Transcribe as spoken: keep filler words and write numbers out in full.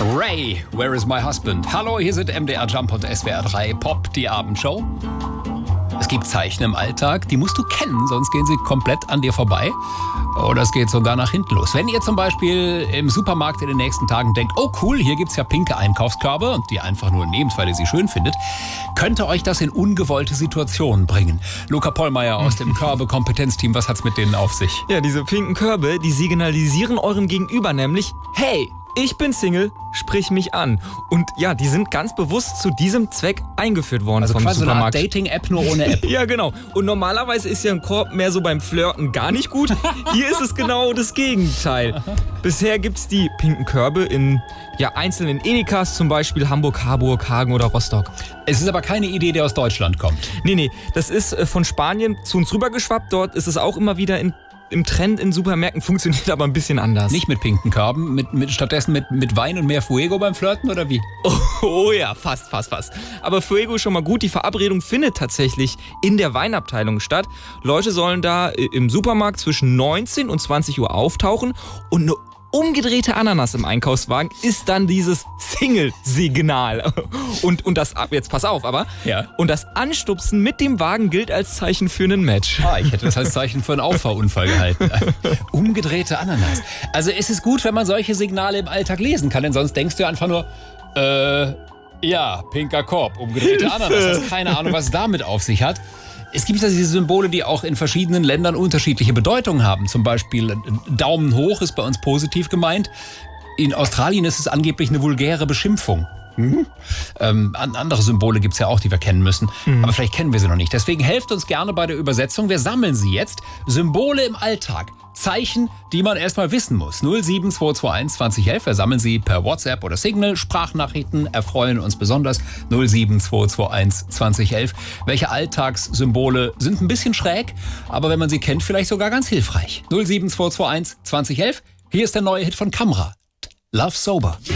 Ray, Where is my husband? Hallo, hier sind M D R Jump und S W R drei Pop, die Abendshow. Es gibt Zeichen im Alltag, die musst du kennen, sonst gehen sie komplett an dir vorbei. Oder es geht sogar nach hinten los. Wenn ihr zum Beispiel im Supermarkt in den nächsten Tagen denkt, oh cool, hier gibt's ja pinke Einkaufskörbe und die einfach nur nehmt, weil ihr sie schön findet, könnte euch das in ungewollte Situationen bringen. Luca Pollmeier aus dem Körbe-Kompetenzteam, was hat's mit denen auf sich? Ja, diese pinken Körbe, die signalisieren eurem Gegenüber nämlich, hey, ich bin Single, sprich mich an. Und ja, die sind ganz bewusst zu diesem Zweck eingeführt worden Also vom quasi so eine Art Supermarkt. Dating-App, nur ohne App. Ja, genau. Und normalerweise ist ja ein Korb mehr so beim Flirten gar nicht gut. Hier ist es genau das Gegenteil. Bisher gibt's die pinken Körbe in ja, einzelnen Edekas, zum Beispiel Hamburg, Harburg, Hagen oder Rostock. Es ist aber keine Idee, die aus Deutschland kommt. Nee, nee, das ist äh, von Spanien zu uns rübergeschwappt. Dort ist es auch immer wieder in im Trend in Supermärkten, funktioniert aber ein bisschen anders. Nicht mit pinken Körben, mit, mit, stattdessen mit, mit Wein und mehr Fuego beim Flirten oder wie? Oh, oh ja, fast, fast, fast. Aber Fuego ist schon mal gut. Die Verabredung findet tatsächlich in der Weinabteilung statt. Leute sollen da im Supermarkt zwischen neunzehn und zwanzig Uhr auftauchen und eine umgedrehte Ananas im Einkaufswagen ist dann dieses Single-Signal. Und, und das, jetzt pass auf, aber. Ja. Und das Anstupsen mit dem Wagen gilt als Zeichen für einen Match. Ah, ich hätte das als Zeichen für einen Auffahrunfall gehalten. Umgedrehte Ananas. Also ist es gut, wenn man solche Signale im Alltag lesen kann, denn sonst denkst du einfach nur, äh, ja, pinker Korb, umgedrehte Hilfe. Ananas. Hast keine Ahnung, was es damit auf sich hat. Es gibt also diese Symbole, die auch in verschiedenen Ländern unterschiedliche Bedeutungen haben. Zum Beispiel Daumen hoch ist bei uns positiv gemeint. In Australien ist es angeblich eine vulgäre Beschimpfung. Mhm. Ähm, andere Symbole gibt's ja auch, die wir kennen müssen. Mhm. Aber vielleicht kennen wir sie noch nicht. Deswegen helft uns gerne bei der Übersetzung. Wir sammeln sie jetzt. Symbole im Alltag. Zeichen, die man erstmal wissen muss. null sieben zwei zwei eins zwanzig elf. Wir sammeln sie per WhatsApp oder Signal. Sprachnachrichten erfreuen uns besonders. null sieben zwei zwei eins zwanzig elf. Welche Alltagssymbole sind ein bisschen schräg, aber wenn man sie kennt, vielleicht sogar ganz hilfreich. null sieben zwei zwei eins zwanzig elf. Hier ist der neue Hit von Camra. Love Sober.